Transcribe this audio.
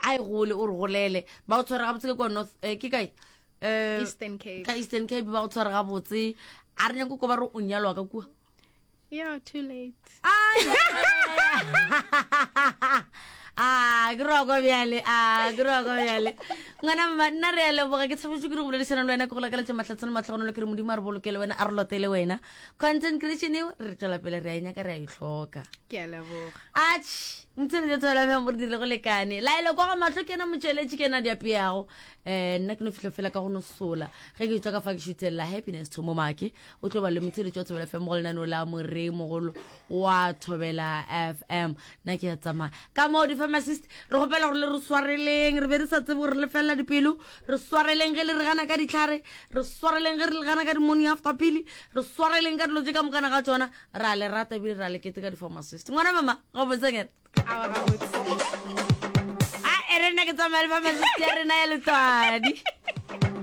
ai gole o re golele ba o tshwara ga botse ke kwa North ke kae Eastern Cape. ka Eastern Cape ba o tshwara ga botse a re nyako ko ba re o nyalwa ka kwa Yeah, too late. Groko bjale ngwana mama nna re ya leboga ke tshabotse ke re go boledisana le wena ke go lakaletše matlhatsana matlhagono le ke re modimo a re bolokele wena a re lotele wena content creation eo re tswela pele re a enyaka re a itlhoka Ke a leboga. ach ntshene tswela me mo re dire go lekane la ile kwa ga matlho ke na motšweletše ke na diapeago nna ke no fihla fela ka go no sola ge ke tswa ka fa ke šuthelela happiness thomo make o tlo ba le motšweletše wa Thobela FM go lenaneo la morei mogolo wa Thobela FM nna ke ya tsamaya ka mo di-pharmacist re gopela gore le re swareleng re be re sa tsebe gore le felela dipelo re swareleng ge le re gana ka ditlhare re swareleng ge re le gana ka di-morning after pele re swareleng ka dilo tse ka mokana ga tsona re a le rata ebile re a lekete ka di-pharmacist ngwana mama go botsengene ere nna ke tsamaya le pharmacist ya rena ya letswadi